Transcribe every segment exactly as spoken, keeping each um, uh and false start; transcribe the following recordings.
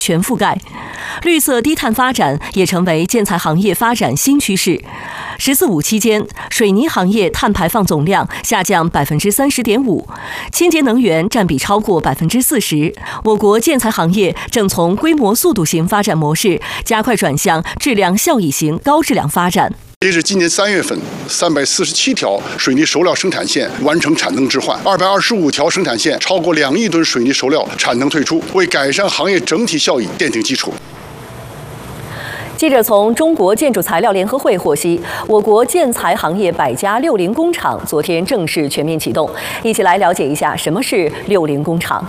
全覆盖。绿色低碳发展也成为建材行业发展新趋势。“十四五”期间，水泥行业碳排放总量下降百分之三十点五，清洁能源占比超过百分之四十。我国建材行业正从规模速度型发展模式加快转向质量效益型高质量发展。 截至今年三月份，三百四十七条水泥熟料生产线完成产能置换，二百二十五条生产线超过两亿吨水泥熟料产能退出，为改善行业整体效益奠定基础。 记者从中国建筑材料联合会获悉，我国建材行业百家六零工厂昨天正式全面启动。一起来了解一下什么是六零工厂。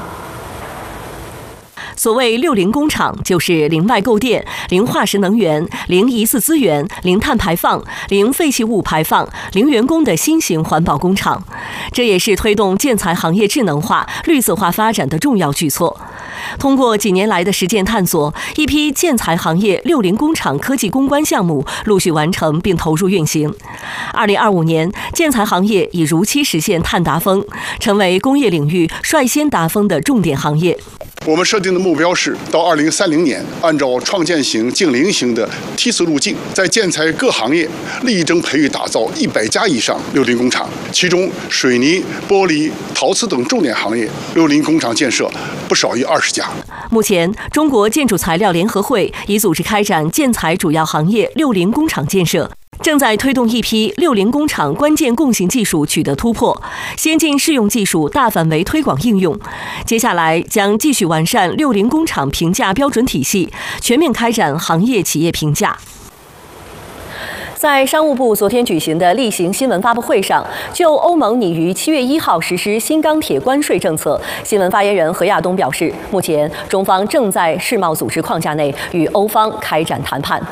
所谓六零工厂，就是零外购电、零化石能源、零疑似资源、零碳排放、零废弃物排放、零员工的新型环保工厂。这也是推动建材行业智能化、绿色化发展的重要举措。通过几年来的实践探索，一批建材行业六零工厂科技攻关项目陆续完成并投入运行。二零二五年，建材行业已如期实现碳达峰，成为工业领域率先达峰的重点行业。 我们设定的目标是，到二零三零年，按照创建型、净零型的梯次路径，在建材各行业力争培育打造一百家以上六零工厂，其中水泥、玻璃、陶瓷等重点行业六零工厂建设不少于二十家。 目前，中国建筑材料联合会已组织开展建材主要行业六零工厂建设。正在推动一批六零工厂关键共性技术取得突破，先进适用技术大范围推广应用。接下来将继续完善六零工厂评价标准体系，全面开展行业企业评价。在商务部昨天举行的例行新闻发布会上，就欧盟拟于七月一号实施新钢铁关税政策，新闻发言人何亚东表示，目前中方正在世贸组织框架内与欧方开展谈判。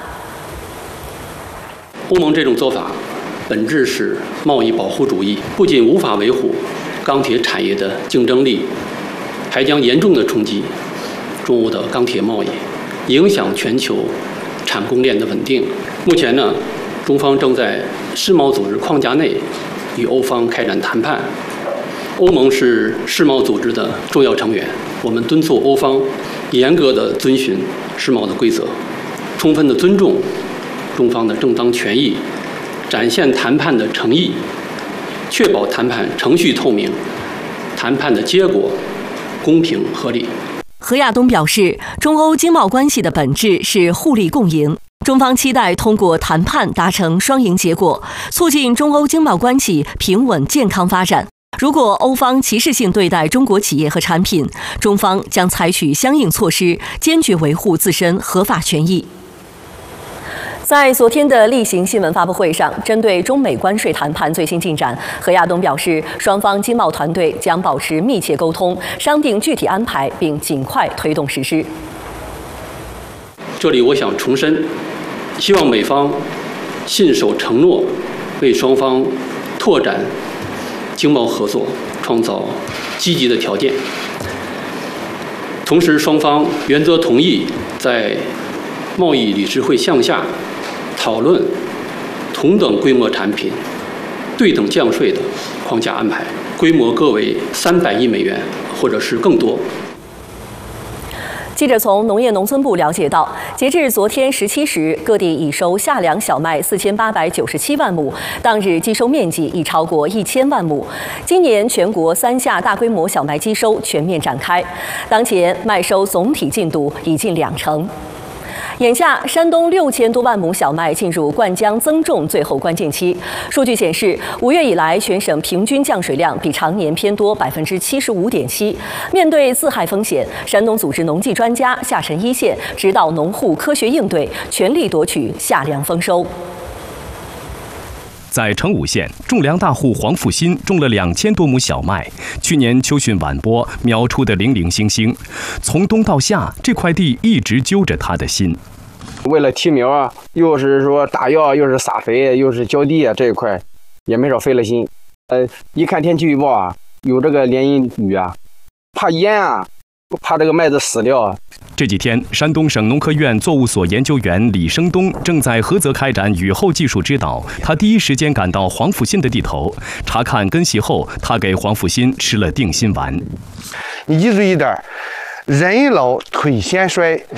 欧盟这种做法，本质是贸易保护主义，不仅无法维护钢铁产业的竞争力，还将严重的冲击中欧的钢铁贸易，影响全球产供链的稳定。目前呢，中方正在世贸组织框架内与欧方开展谈判。欧盟是世贸组织的重要成员，我们敦促欧方严格地遵循世贸的规则，充分地尊重中方的正当权益，展现谈判的诚意，确保谈判程序透明，谈判的结果公平合理。 何亚东表示，中欧经贸关系的本质是互利共赢，中方期待通过谈判达成双赢结果，促进中欧经贸关系平稳健康发展。如果欧方歧视性对待中国企业和产品，中方将采取相应措施，坚决维护自身合法权益。在昨天的例行新闻发布会上，针对中美关税谈判最新进展，何亚东表示，双方经贸团队将保持密切沟通，商定具体安排，并尽快推动实施。 这里我想重申，希望美方信守承诺，为双方拓展经贸合作创造积极的条件。同时，双方原则同意在贸易理事会项下讨论同等规模产品对等降税的框架安排，规模各为三百亿美元或者是更多。 记者从农业农村部了解到，截至昨天十七时，各地已收夏粮小麦四千八百九十七万亩，当日基收面积已超过一千万亩。今年全国三夏大规模小麦基收全面展开，当前麦收总体进度已近两成。眼下，山东六千多万亩小麦进入灌浆增种最后关键期。数据显示，五月以来，全省平均降水量比常年偏多百分之七十五点七。面对自害风险，山东组织农技专家下沉一线，指导农户科学应对，全力夺取夏粮丰收。 在成武县，种粮大户黄富新种了两千多亩小麦。去年秋汛晚播，苗出的零零星星，从冬到夏，这块地一直揪着他的心。 为了提苗啊，又是说打药，又是撒肥，又是浇地啊，这一块也没少费了心。呃，一看天气预报啊，有这个连阴雨啊，怕淹啊，怕这个麦子死掉啊。 这几天，山东省农科院作物所研究员李生东正在菏泽开展雨后技术指导。他第一时间赶到黄富新的地头，查看根系后，他给黄富新吃了定心丸。 你记住一点，人老腿先衰，